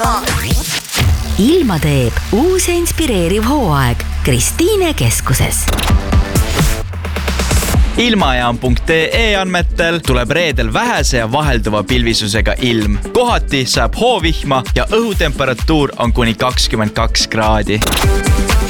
Ilma teeb uus ja inspireeriv hooaeg Kristiine keskuses. Ilmajaam.ee andmetel tuleb reedel vähese ja vahelduva pilvisusega ilm. Kohati saab hoovihma ja õhutemperatuur on kuni 22 kraadi.